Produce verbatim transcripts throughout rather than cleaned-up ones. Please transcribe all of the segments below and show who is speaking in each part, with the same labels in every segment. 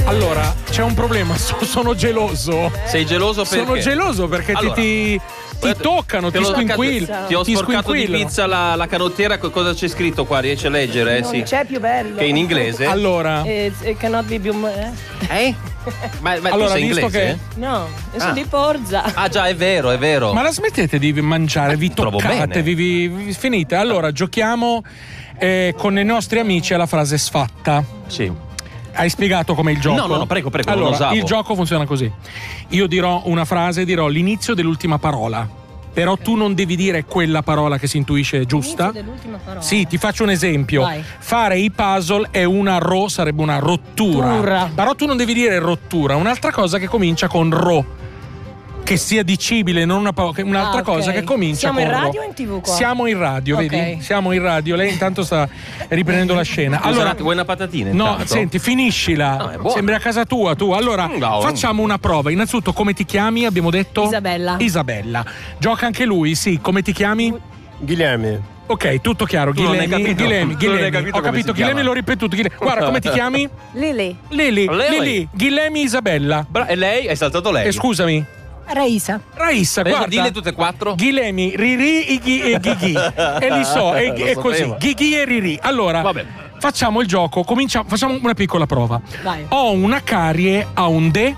Speaker 1: Allora, c'è un problema, so- sono geloso.
Speaker 2: Sei geloso perché?
Speaker 1: Sono geloso perché
Speaker 2: Allora,
Speaker 1: ti, ti, ti toccano,
Speaker 2: te
Speaker 1: ti
Speaker 2: l'ho-
Speaker 1: squinquillano.
Speaker 2: Ti ho
Speaker 1: ti
Speaker 2: sporcato di
Speaker 1: squinquillano.
Speaker 2: pizza la, la canottiera, co- cosa c'è scritto qua? Riesci a leggere? Eh,
Speaker 3: Non
Speaker 2: sì.
Speaker 3: c'è più bello.
Speaker 2: Che in inglese?
Speaker 1: Allora,
Speaker 3: It, it cannot be più. Eh?
Speaker 2: Eh? Ma, ma
Speaker 1: Allora,
Speaker 2: tu sei
Speaker 1: visto
Speaker 2: inglese?
Speaker 3: No, io sono
Speaker 2: Ah.
Speaker 3: di Porza.
Speaker 2: Ah già, è vero, è vero.
Speaker 1: ma la smettete di mangiare, vi
Speaker 2: trovo
Speaker 1: toccate,
Speaker 2: bene.
Speaker 1: vi, vi- vi- finite. Allora, giochiamo eh, con i nostri amici alla frase sfatta.
Speaker 2: Sì.
Speaker 1: Hai spiegato com'è il gioco?
Speaker 2: No, no, no, prego, prego, non
Speaker 1: Allora,
Speaker 2: osavo.
Speaker 1: il gioco funziona così. Io dirò una frase, dirò l'inizio dell'ultima parola. Però tu non devi dire quella parola che si intuisce giusta.
Speaker 3: Inizio dell'ultima parola.
Speaker 1: Sì, ti faccio un esempio.
Speaker 3: Vai.
Speaker 1: Fare i puzzle è una ro, sarebbe una rottura.
Speaker 3: Rottura.
Speaker 1: Però tu non devi dire rottura, un'altra cosa che comincia con ro. Che sia dicibile, non una pa- che- un'altra
Speaker 3: Ah, ok.
Speaker 1: cosa che comincia
Speaker 3: Siamo
Speaker 1: con
Speaker 3: in
Speaker 1: ro.
Speaker 3: radio o in TV qua?
Speaker 1: Siamo in radio,
Speaker 3: Ok.
Speaker 1: vedi? Siamo in radio. Lei intanto sta riprendendo la scena.
Speaker 2: Allora,
Speaker 1: Allora,
Speaker 2: vuoi una patatina?
Speaker 1: no,
Speaker 2: intanto?
Speaker 1: senti, finiscila.
Speaker 2: No, è buona.
Speaker 1: Sembri a casa tua, tu. Allora,
Speaker 2: No.
Speaker 1: facciamo una prova. Innanzitutto, come ti chiami? Abbiamo detto
Speaker 3: Isabella.
Speaker 1: Isabella. Gioca anche lui, sì. Come ti chiami?
Speaker 4: Guilherme.
Speaker 1: Ok, tutto chiaro.
Speaker 2: Tu non hai
Speaker 1: Ghilemi,
Speaker 2: capito?
Speaker 1: Ghilemi,
Speaker 2: Tu non hai
Speaker 1: Ghilemi.
Speaker 2: capito
Speaker 1: Ho
Speaker 2: come
Speaker 1: capito,
Speaker 2: si chiama.
Speaker 1: Ghilemi l'ho ripetuto. Ghilemi. Guarda, come ti chiami?
Speaker 3: Lili.
Speaker 1: Lili.
Speaker 2: Lili.
Speaker 1: Lili. Ghilemi Isabella.
Speaker 2: Bra- e lei? Hai saltato lei?
Speaker 1: E scusami.
Speaker 3: Raisa.
Speaker 1: Raissa,
Speaker 2: Adesso
Speaker 1: guarda.
Speaker 2: dille tutte e quattro.
Speaker 1: Ghilemi, Riri Ighi e Ghighi. E li so, è,
Speaker 2: Lo
Speaker 1: è così.
Speaker 2: sapevo.
Speaker 1: Ghighi e Riri. Allora,
Speaker 2: Vabbè.
Speaker 1: facciamo il gioco. Cominciamo, facciamo una piccola prova.
Speaker 3: Vai.
Speaker 1: Ho una carie a un de.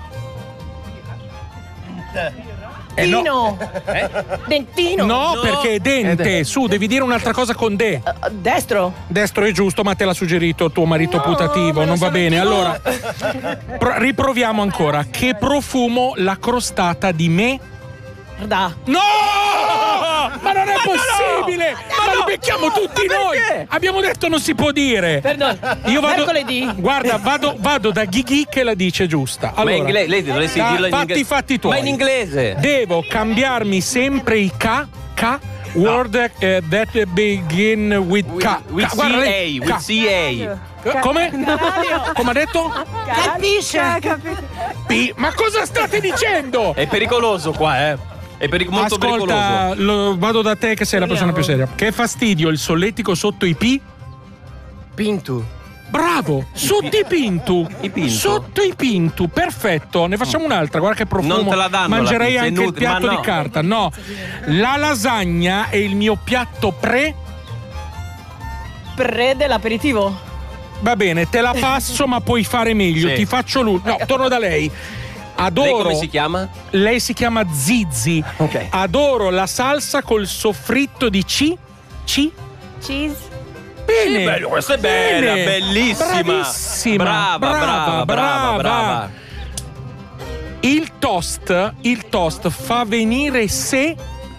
Speaker 1: Eh, no.
Speaker 3: Tino. Dentino.
Speaker 1: No,
Speaker 2: No.
Speaker 1: perché è dente. Su, devi dire un'altra cosa con de.
Speaker 3: Uh, destro.
Speaker 1: Destro è giusto, ma te l'ha suggerito tuo marito
Speaker 3: No,
Speaker 1: putativo,
Speaker 3: ma
Speaker 1: non
Speaker 3: lo
Speaker 1: va bene.
Speaker 3: sapevo.
Speaker 1: Allora, pro- riproviamo ancora. Che profumo la crostata di me?
Speaker 3: Guarda.
Speaker 1: No! Ma non è possibile! Ma li becchiamo tutti noi! Abbiamo detto non si può dire!
Speaker 3: Perdono.
Speaker 1: Io vado.
Speaker 3: Mercoledì.
Speaker 1: Guarda, vado, vado da Ghighi che la dice giusta.
Speaker 2: Ma
Speaker 1: Allora,
Speaker 2: in inglese, lei dovresti
Speaker 1: da-
Speaker 2: dirla in
Speaker 1: fatti
Speaker 2: inglese.
Speaker 1: i fatti tuoi.
Speaker 2: Ma in inglese.
Speaker 1: Devo cambiarmi sempre i K. K. Word eh, that begin with K.
Speaker 2: With
Speaker 1: K. Guarda,
Speaker 2: C A,
Speaker 1: lei-
Speaker 2: with
Speaker 1: K.
Speaker 2: C A.
Speaker 1: Come? Come ha detto?
Speaker 3: Capisce.
Speaker 1: P. Ma cosa state dicendo?
Speaker 2: È pericoloso qua, eh. È peric- molto
Speaker 1: Ascolta,
Speaker 2: pericoloso.
Speaker 1: lo- vado da te che sei la persona più seria. Che fastidio il solletico sotto i P?
Speaker 4: Pinto.
Speaker 1: Bravo! Sotto i pintu!
Speaker 2: I pintu.
Speaker 1: Sotto i pintu, perfetto. Ne facciamo un'altra, guarda che profumo.
Speaker 2: Non te la danno
Speaker 1: Mangerei
Speaker 2: la pizza, è
Speaker 1: anche il
Speaker 2: inutile,
Speaker 1: piatto
Speaker 2: ma no.
Speaker 1: di carta. No. La lasagna è il mio piatto pre.
Speaker 3: Pre dell'aperitivo.
Speaker 1: Va bene, te la passo, ma puoi fare meglio.
Speaker 2: Sì.
Speaker 1: Ti faccio lui. No, torno da lei. Adoro.
Speaker 2: Lei come si chiama?
Speaker 1: Lei si chiama Zizi.
Speaker 2: Ok.
Speaker 1: Adoro la salsa col soffritto di C. C.
Speaker 3: Cheese.
Speaker 1: Bene.
Speaker 2: Sì, bello, questa è bella,
Speaker 1: Bene.
Speaker 2: bellissima.
Speaker 1: Bravissima.
Speaker 2: Brava, brava, brava, brava.
Speaker 1: Il toast, il toast fa venire se.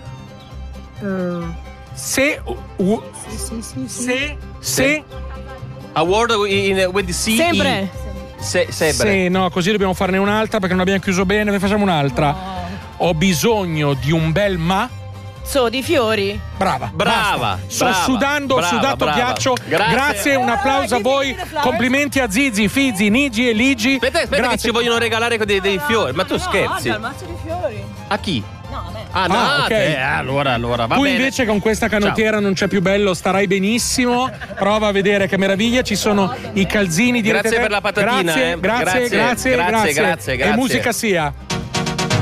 Speaker 1: Se. u- se. Se.
Speaker 2: A word in, with the C E.
Speaker 3: Sempre.
Speaker 2: Se, sebre.
Speaker 1: Se, no, così dobbiamo farne un'altra perché non abbiamo chiuso bene. Ne facciamo un'altra. Ho bisogno di un bel ma.
Speaker 3: So di fiori.
Speaker 1: Brava,
Speaker 2: Brava,
Speaker 1: basta. Sto
Speaker 2: brava,
Speaker 1: sudando,
Speaker 2: brava,
Speaker 1: ho sudato
Speaker 2: brava.
Speaker 1: ghiaccio.
Speaker 2: Grazie.
Speaker 1: un applauso a voi. Complimenti a Zizi, Fizi, Nigi e Ligi.
Speaker 2: Aspetta, aspetta che
Speaker 1: Grazie.
Speaker 2: ci vogliono regalare dei, dei fiori. Ma tu scherzi?
Speaker 3: il mazzo di fiori.
Speaker 2: A chi?
Speaker 3: No, a me.
Speaker 2: Ah, no,
Speaker 1: Ah, ok.
Speaker 2: te, allora, allora, va
Speaker 1: Tu
Speaker 2: bene.
Speaker 1: invece con questa canottiera non c'è più bello, starai benissimo. Prova a vedere che meraviglia. Ci sono i calzini di
Speaker 2: Grazie
Speaker 1: Rete tre.
Speaker 2: per la patatina,
Speaker 1: Grazie,
Speaker 2: eh.
Speaker 1: grazie,
Speaker 2: Grazie,
Speaker 1: grazie,
Speaker 2: grazie, grazie,
Speaker 1: E
Speaker 2: grazie.
Speaker 1: musica sia.